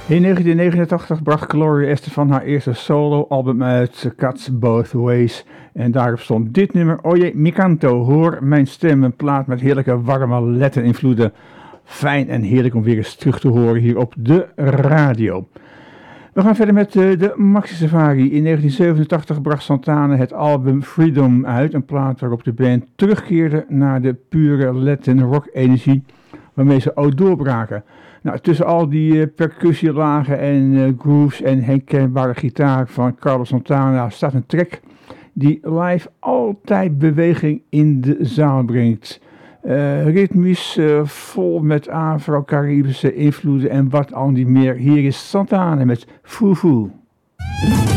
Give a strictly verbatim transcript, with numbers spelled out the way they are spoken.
In negentien negenentachtig bracht Gloria Estefan haar eerste solo-album uit, Cuts Both Ways. En daarop stond dit nummer, Oye Mi Canto, hoor mijn stem, een plaat met heerlijke warme Latin-invloeden. Fijn en heerlijk om weer eens terug te horen hier op de radio. We gaan verder met uh, de Maxi Safari. In negentien zevenentachtig bracht Santana het album Freedom uit, een plaat waarop de band terugkeerde naar de pure Latin rock energie, waarmee ze ook doorbraken. Nou, tussen al die uh, percussielagen en uh, grooves en herkenbare gitaar van Carlos Santana staat een track die live altijd beweging in de zaal brengt. Uh, ritmisch, uh, vol met Afro-Caribische invloeden en wat al niet meer. Hier is Santana met Foo Foo.